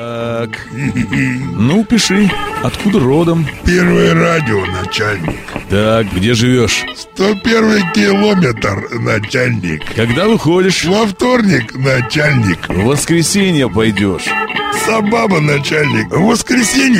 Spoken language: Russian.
Так, ну, пиши, откуда родом? Первое радио, начальник. Так, где живешь? 101 километр, начальник. Когда выходишь? Во вторник, начальник. В воскресенье пойдешь. Собаба, начальник. В воскресенье